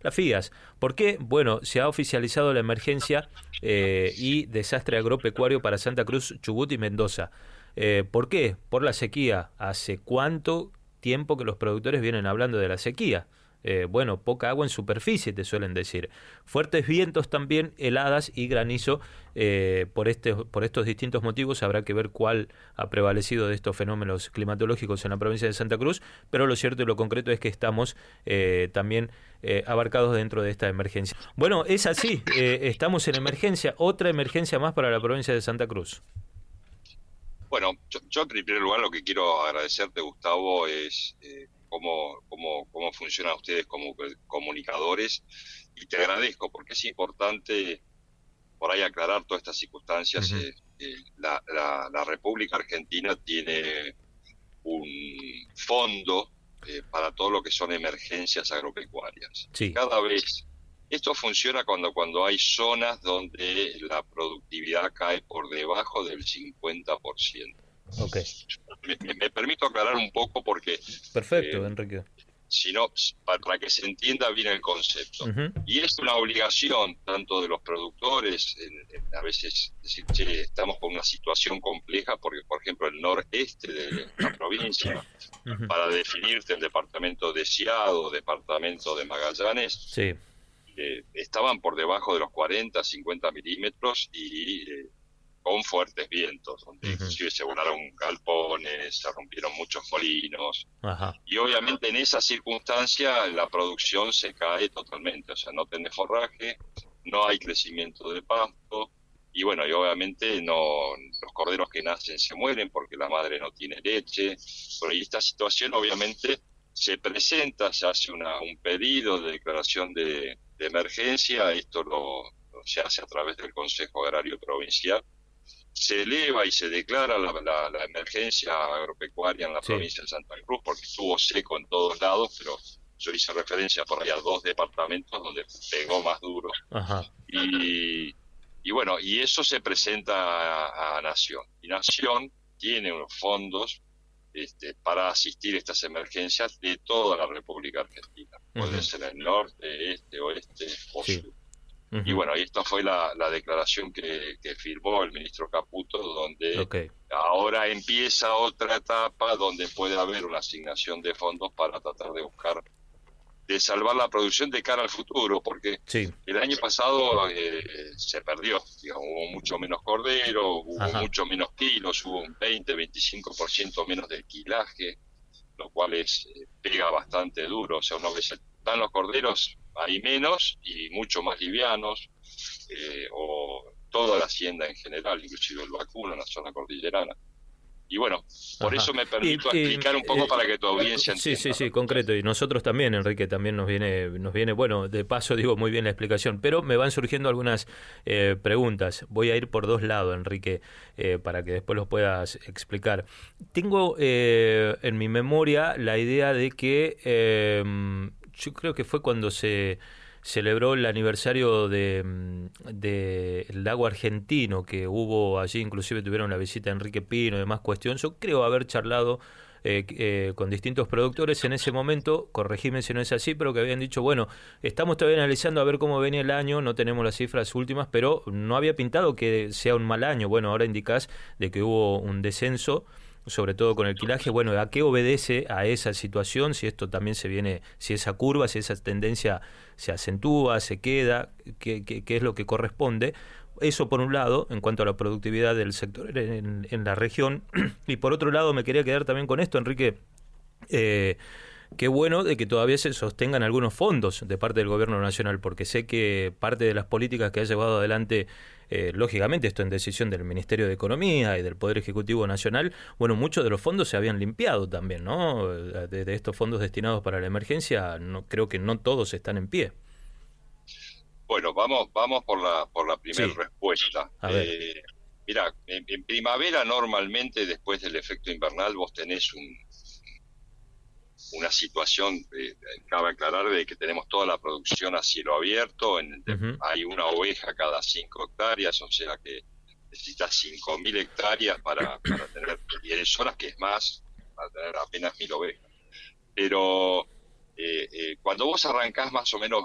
las FIAS. ¿Por qué? Bueno, se ha oficializado la emergencia y desastre agropecuario para Santa Cruz, Chubut y Mendoza. ¿Por qué? Por la sequía. ¿Hace cuánto tiempo que los productores vienen hablando de la sequía? Bueno, poca agua en superficie, te suelen decir. Fuertes vientos también, heladas y granizo. Por estos distintos motivos habrá que ver cuál ha prevalecido de estos fenómenos climatológicos en la provincia de Santa Cruz, pero lo cierto y lo concreto es que estamos también abarcados dentro de esta emergencia. Bueno, es así, estamos en emergencia, otra emergencia más para la provincia de Santa Cruz. Bueno, yo en primer lugar lo que quiero agradecerte, Gustavo, es cómo funcionan ustedes como comunicadores, y te agradezco porque es importante por ahí aclarar todas estas circunstancias. La República Argentina tiene un fondo para todo lo que son emergencias agropecuarias. Sí. Cada vez esto funciona cuando hay zonas donde la productividad cae por debajo del 50%. Okay. Me permito aclarar un poco porque... Perfecto, Enrique. Sino para que se entienda bien el concepto. Y es una obligación tanto de los productores, a veces decir, che, estamos con una situación compleja porque, por ejemplo, el noreste de la provincia, para definirte el departamento de Ciado, departamento de Magallanes, sí, estaban por debajo de los 40, 50 milímetros y con fuertes vientos, donde inclusive se volaron galpones, se rompieron muchos molinos. Ajá. Y obviamente en esa circunstancia la producción se cae totalmente, o sea, no tenés forraje, no hay crecimiento del pasto, y bueno, y obviamente los corderos que nacen se mueren porque la madre no tiene leche. Pero y esta situación obviamente se presenta, se hace un pedido de declaración de emergencia, esto se hace a través del Consejo Agrario Provincial. Se eleva y se declara la emergencia agropecuaria en la provincia de Santa Cruz, porque estuvo seco en todos lados, pero yo hice referencia por ahí a 2 departamentos donde pegó más duro. Ajá. Y bueno, y eso se presenta a Nación. Y Nación tiene unos fondos para asistir a estas emergencias de toda la República Argentina. Pueden ser el norte, este, oeste o sur. Y bueno, y esta fue la declaración que firmó el ministro Caputo, donde ahora empieza otra etapa donde puede haber una asignación de fondos para tratar de salvar la producción de cara al futuro, porque el año pasado se perdió, digamos, hubo mucho menos cordero, hubo mucho menos kilos, hubo un 20-25% menos de quilaje, lo cual pega bastante duro. O sea, uno ve, están los corderos, hay menos y mucho más livianos, o toda la hacienda en general, inclusive el vacuno en la zona cordillerana. Y bueno, por eso me permito explicar un poco para que tu audiencia entienda. Sí, concreto. Y nosotros también, Enrique, también nos viene, bueno, de paso digo muy bien la explicación, pero me van surgiendo algunas preguntas. Voy a ir por 2 lados, Enrique, para que después los puedas explicar. Tengo en mi memoria la idea de que yo creo que fue cuando se celebró el aniversario de el lago argentino, que hubo allí, inclusive tuvieron la visita de Enrique Pino y demás cuestión. Yo creo haber charlado con distintos productores en ese momento, corregime si no es así, pero que habían dicho, bueno, estamos todavía analizando a ver cómo venía el año, no tenemos las cifras últimas, pero no había pintado que sea un mal año. Bueno, ahora indicás de que hubo un descenso, sobre todo con el quilaje. Bueno, ¿a qué obedece a esa situación? Si esto también se viene, si esa curva, si esa tendencia se acentúa, se queda, ¿qué es lo que corresponde? Eso por un lado, en cuanto a la productividad del sector en la región. Y por otro lado, me quería quedar también con esto, Enrique. Qué bueno de que todavía se sostengan algunos fondos de parte del gobierno nacional, porque sé que parte de las políticas que ha llevado adelante, lógicamente esto en decisión del Ministerio de Economía y del Poder Ejecutivo Nacional, bueno, muchos de los fondos se habían limpiado también, ¿no? De estos fondos destinados para la emergencia, creo que no todos están en pie. Bueno, vamos por la primera respuesta. Mira, en primavera normalmente después del efecto invernal vos tenés una situación, cabe aclarar, de que tenemos toda la producción a cielo abierto, hay una oveja cada 5 hectáreas, o sea que necesitas 5.000 hectáreas para tener, y en zonas que es más, para tener apenas 1.000 ovejas. Pero cuando vos arrancás más o menos